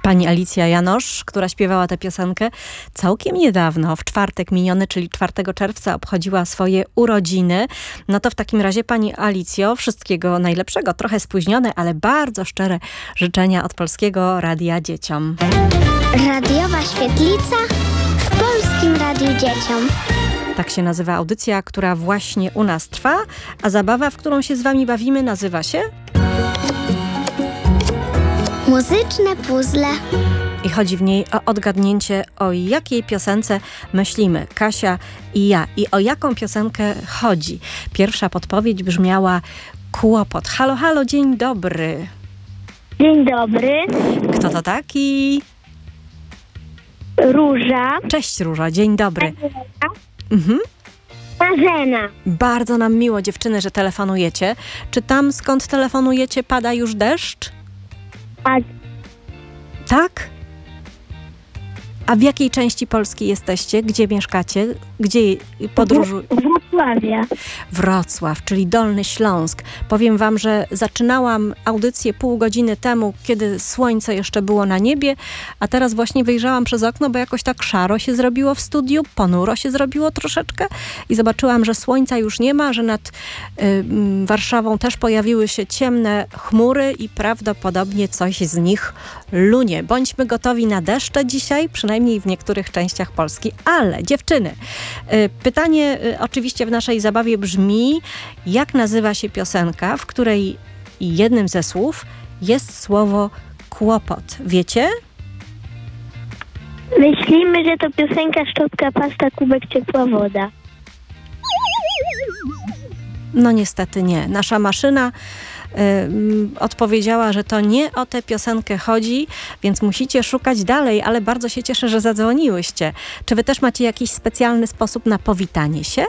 Pani Alicja Janosz, która śpiewała tę piosenkę całkiem niedawno, w czwartek miniony, czyli 4 czerwca obchodziła swoje urodziny. No to w takim razie Pani Alicjo, wszystkiego najlepszego, trochę spóźnione, ale bardzo szczere życzenia od Polskiego Radia dzieciom. Radiowa świetlica w Polskim Radiu Dzieciom. Tak się nazywa audycja, która właśnie u nas trwa, a zabawa, w którą się z Wami bawimy, nazywa się... Muzyczne puzzle. I chodzi w niej o odgadnięcie, o jakiej piosence myślimy, Kasia i ja. I o jaką piosenkę chodzi. Pierwsza podpowiedź brzmiała Kłopot. Halo, halo, dzień dobry. Dzień dobry. Kto to taki? Róża. Cześć Róża, dzień dobry. Mhm. Marzena. Bardzo nam miło, dziewczyny, że telefonujecie. Czy tam, skąd telefonujecie, pada już deszcz? Tak. Tak? A w jakiej części Polski jesteście? Gdzie mieszkacie? Gdzie podróżujecie? Wrocławia. Wrocław, czyli Dolny Śląsk. Powiem wam, że zaczynałam audycję pół godziny temu, kiedy słońce jeszcze było na niebie, a teraz właśnie wyjrzałam przez okno, bo jakoś tak szaro się zrobiło w studiu, ponuro się zrobiło troszeczkę i zobaczyłam, że słońca już nie ma, że nad Warszawą też pojawiły się ciemne chmury i prawdopodobnie coś z nich lunie. Bądźmy gotowi na deszcze dzisiaj, przynajmniej w niektórych częściach Polski. Ale dziewczyny, pytanie oczywiście w naszej zabawie brzmi, jak nazywa się piosenka, w której jednym ze słów jest słowo kłopot. Wiecie? Myślimy, że to piosenka Szczotka, pasta, kubek, ciepła woda. No niestety nie. Nasza maszyna odpowiedziała, że to nie o tę piosenkę chodzi, więc musicie szukać dalej, ale bardzo się cieszę, że zadzwoniłyście. Czy wy też macie jakiś specjalny sposób na powitanie się?